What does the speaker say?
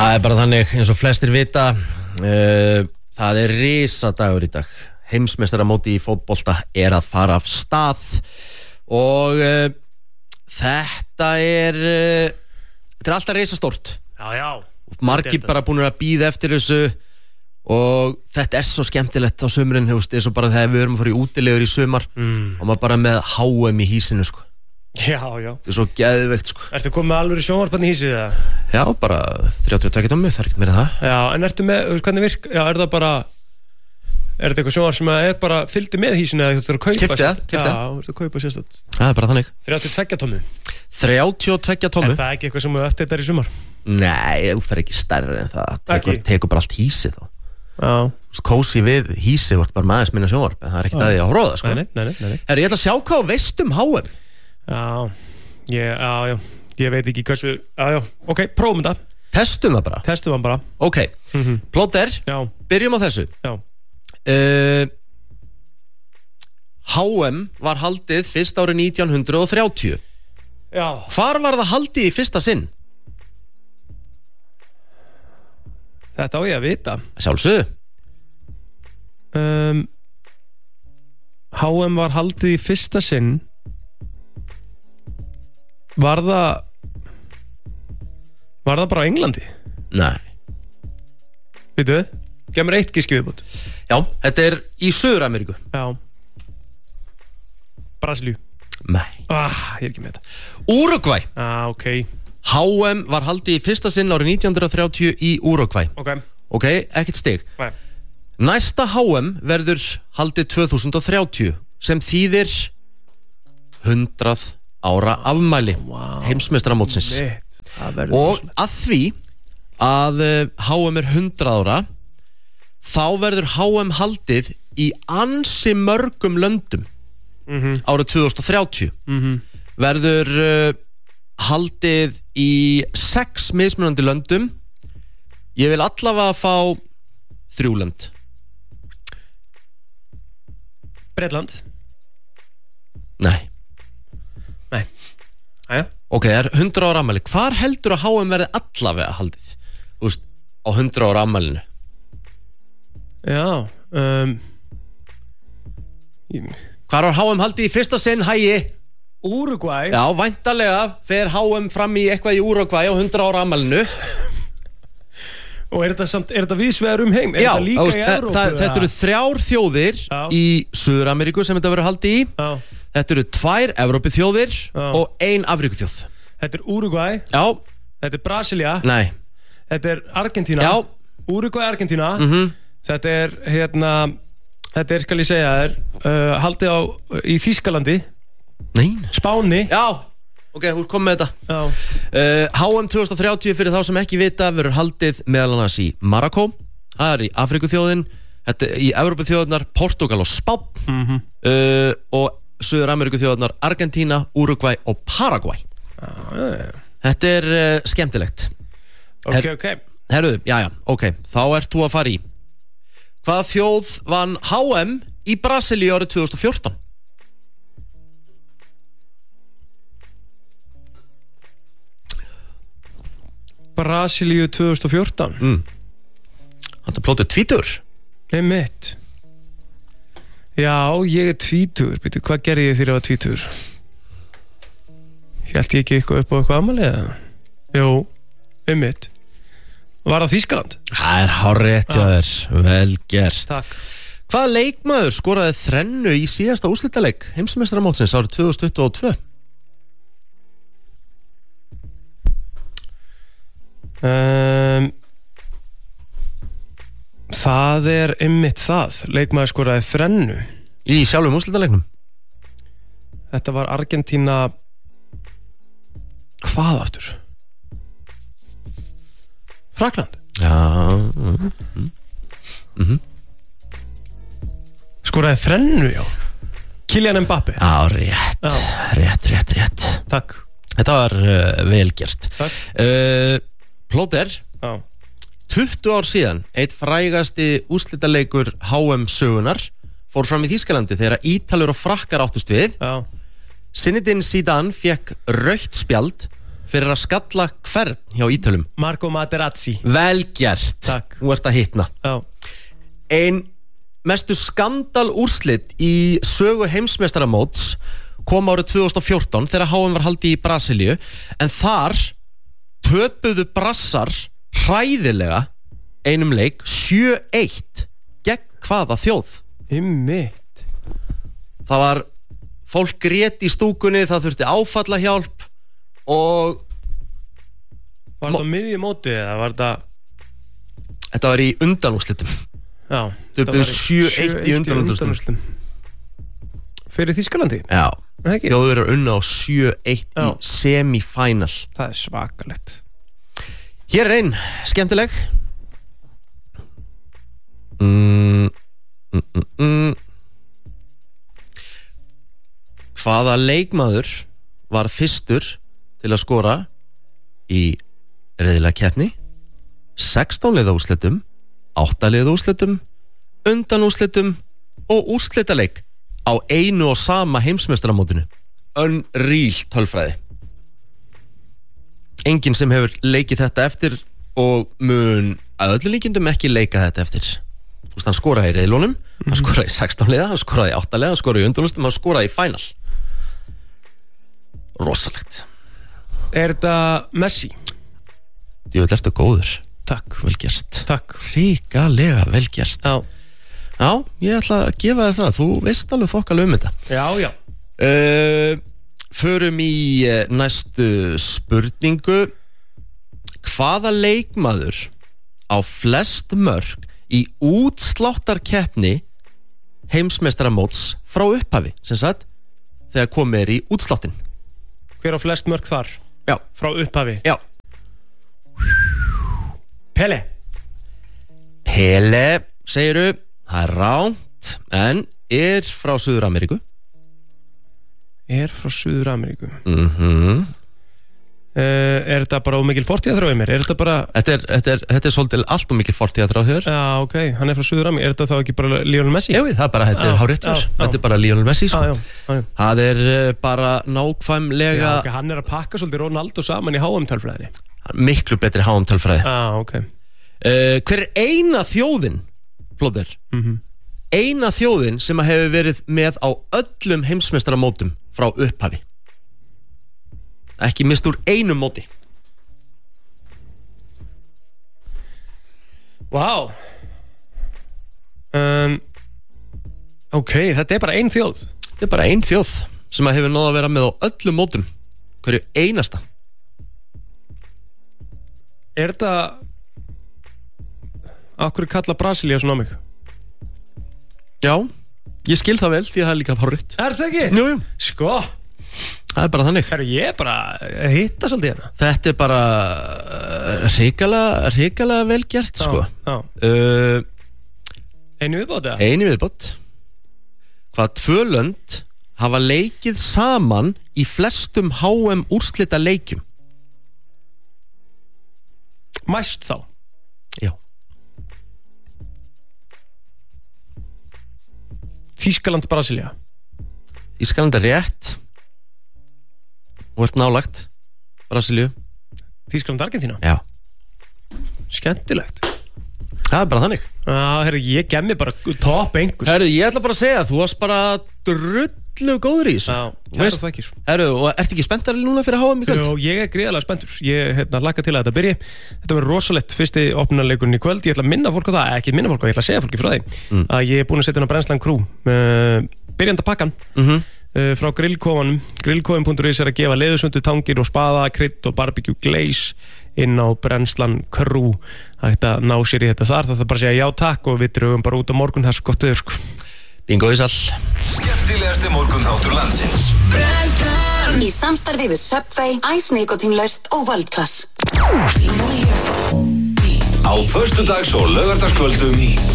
Það bara þannig eins og flestir vita það risadagur í dag. Heimsmeistaramótið í fótbolta að fara af stað og þetta alltaf risastórt. Já. Margir bara búin að bíða eftir þessu og þetta svo skemmtilegt á sumrin, eins og bara þegar við erum að fara í útilegur í sumar og maður bara með HM í hísinu sko. Já. Þetta svo geðveikt sko. Ertu komið með alveg í sjónvarpann í hísið eða? Já, bara 32 tommu, það ekkert meira það. Já, en ertu með, hvernig virk, já, það bara, þetta eitthvað sjónvarp sem bara fylgdi með hísinu eða þú þurftur að kaupa? Keypti það. Já, þú þurftur að kaupa sérstætt. Það bara þannig. 32 tommu. 32 tommu. Það ekki eitthvað sem þú uppdatear í sumar? Nei, þú fer ekki stærri en það. Tekur bara allt hísið þá. Já. Kósi við hísið vart bara maður minna sjónvarp, en það ekkert að því að horfa á það sko. Nei. Herri, ég ætla að sjá hvað veist HM. Já, ég veit ekki hversu, ok, prófum þetta. Testum það bara. Ok, plóter, byrjum á þessu. Já. HM var haldið fyrst árið 1930. Já. Hvar var það haldið í fyrsta sinn? Þetta á ég að vita. Sjálfsögðu. HM var haldið í fyrsta sinn. Var það bara á Englandi? Nei. Veitu, gef mér eitt giski viðbútt. Já, þetta í Suður-Ameríku. Já. Brasilíu. Nei. Ég ekki með þetta. Úrúgvæ. Ok. HM var haldið í fyrsta sinn árið 1930 í Úrúgvæ. Ok, ekkert stig. Nei. Næsta HM verður haldið 2030 sem þýðir 100 ára afmæli heimsmeistaramótsins. Og að því að HM 100 ára þá verður HM haldið í ansi mörgum löndum árið 2030 verður haldið í 6 mismunandi löndum. Ég vil allavega fá 3 lönd. Bretland. Nei. Æja. Ok, það 100 ára afmæli. Hvar heldur að HM verði allavega haldið? Þú veist, á 100 ára afmælinu. Já. Hvar var HM haldið í fyrsta sinn, hægi? Úrúgvæ. Já, væntanlega fer HM fram í eitthvað í Úrúgvæ á 100 ára afmælinu. Og þetta víðsvegar heim? Já, þetta líka í Evrópu? Þetta eru 3 þjóðir í Suður-Ameríku sem þetta verður haldið í. Já. Þetta eru 2 Evrópuþjóðir og 1 Afríkuþjóð. Þetta Úrúgvæ. Já. Þetta Brasilia. Nei. Þetta Argentína. Já. Úrúgvæ, Argentína. Þetta þetta skal ég segja haldið í Þýskalandi. Nei. Spáni. Já. Ok, þú kom með þetta. HM 2030 fyrir þá sem ekki vita verður haldið meðal annars í Marokko. Það í Afríkuþjóðin. Þetta í Evrópuþjóðirnar Portugal og Spánn. Og Suður-Ameríkuþjóðirnar Argentína, Úrúgvæ og Paragvæ. Þetta skemmtilegt. Ok. Herruðu, ok. Þá ert þú að fara í. Hvaða þjóð vann HM í Brasilíu árið 2014? Brasilíu 2014. Þetta plótið tvítur. Einmitt. Já, ég tvítur. Býtu, hvað gerði ég þegar ég var tvítur? Hélt ég ekki eitthvað upp á eitthvað afmæli? Jú, einmitt. Var það Þýskaland? Það hárrétt hjá þér. Vel gert. Takk. Hvaða leikmaður skoraði 3 í síðasta úrslitaleik heimsmeistaramótsins árið 2022? Það einmitt það. Leikmaður skoraði 3 í sjálfum úrslitaleiknum. Þetta var Argentína. Hvað aftur? Frakland. Já. Skoraði 3, já. Kylian Mbappe. Já, rétt. Takk. Þetta var vel gert. Takk. Plóter. Já. 20 ár síðan eitt frægasti úrslitaleikur HM sögunar fór fram í Þýskalandi þegar Ítalir og Frakkar áttust við. Já. Zinedine Zidane fekk rautt spjald fyrir að skalla hvern hjá Ítölum? Marco Materazzi. Vel gert. Takk. Þú ert að hitna. Já. Ein mestu skandalúrslit í sögu heimsmeistaramóts kom árið 2014 þegar HM var haldið í Brasilíu, en þar töpuðu brassar hræðilega einum leik 7-1 gegn hvaða þjóð? Einmitt. Það var fólk grét í stúkunni, það þurfti áfallahjálp og Var þetta á miðju móti eða var þetta? Þetta var í undanúrslitum. Já. Töpuðu 7-1 í undanúrslitum. Fyrir Þýskalandi? Já. Ekki? Þjóðir eru unna á 7-1 í semifinal. Það er svakalegt. Hér er ein skemmtileg. Hvaða leikmaður var fyrstur til að skora í riðlakeppni, 16 liða úrslitum, 8 liða úrslitum, undanúrslitum og úrslitaleik á einu og sama heimsmeistaramótinu? Unreal tölfræði. Enginn sem hefur leikið þetta eftir og mun að öllu líkindum ekki leika þetta eftir. Þú veist, hann skoraði í riðlunum, hann skoraði í 16 liða, hann skoraði í 8 liða, hann skoraði í undanúrslitum, hann skoraði í final. Rosalegt. Er þetta Messi? Djöfull ertu góður. Takk. Vel gert. Takk. Ríkalega vel gert. Já. Já, ég ætla að gefa þér það. Þú veist alveg þokkalega þetta. Já, já. Förum í næstu spurningu. Hvaða leikmaður á flest mörk í útsláttarkeppni heimsmeistaramóts frá upphafi, sem sagt, þegar komið er í útsláttin? Hver á flest mörk þar? Já. Frá upphafi? Já. Pele. Pele, segiru, það er ránt, en er frá Suður-Ameríku. Er frá Suður-Ameríku. Er þetta bara ómikil fortíðaþrá í mér? Er þetta bara... Þetta er svolítið allt mikið fortíðaþrá hér. Já, ok, hann er frá Suður-Ameríku. Er þetta þá ekki bara Lionel Messi? Já, það er bara, þetta er hárrétt þar. Þetta er bara Lionel Messi, sko. Já. Það er bara nákvæmlega... Já, ok, hann er að pakka svolítið Ronaldo saman í HM-tölfræðinni. Miklu betri HM-tölfræði. Já, ok. Hver er eina þjóðin, Flóður? Eina þjóðin sem hefur verið með á öllum heimsmeistaramótum frá upphafi? Ekki mist úr einu móti. Vá. Ok, þetta er bara ein þjóð. Þetta er bara ein þjóð sem hefur náð að vera með á öllum mótum. Hverju einasta. Er þetta... Akkur kalla Brasilía svona á mig? Já, ég skil það vel því að það er líka hárrétt. Er það ekki? Jú. Sko. Það er bara þannig. Ég er bara að hitta svolítið hérna. Þetta er bara hrikalega vel gert, sko. Já. Einu viðbót, eða? Einu viðbót. Hvað 2 lönd hafa leikið saman í flestum HM úrslita leikjum? Mæst þá? Já. Þýskaland, Brasilía. Þýskaland er rétt. Og ert nálagt Brasilíu. Þýskaland, Argentína. Já. Skemmtilegt. Það er bara þannig. Herru, ég gef mér bara topp einhvers. Herru, ég ætla bara að segja, þú varst bara drullu góður í þessu. Já, kæra þakkir. Herru, og ertu ekki spenntari núna fyrir HM í kvöld? Jú, ég er gríðarlega spenntur. Ég hlakka til að þetta byrji. Þetta verður rosalegt fyrsti opnunarleikurinn í kvöld. Ég ætla að minna fólk á það, ekki minna fólk á, ég ætla að segja fólki frá því að ég er búin að setja inn á Brennslan Crew byrjandapakkan frá grillkofanum. Grillkofin.is er að gefa leðusundu, tangir og spaða, krydd og barbecue glaze inn á Brennslan Crew. Það ætti að ná sér í þetta þar. Það bara að segja já takk og við drögum bara út á morgun. Það er svo gott viður, sko. Bingo í sall. Skemmtilegasti morgunþáttur landsins. Brennslan. Í samstarfi við Subway, Ice Nikotinlaust og World Class. Á föstudags- og laugardagskvöldum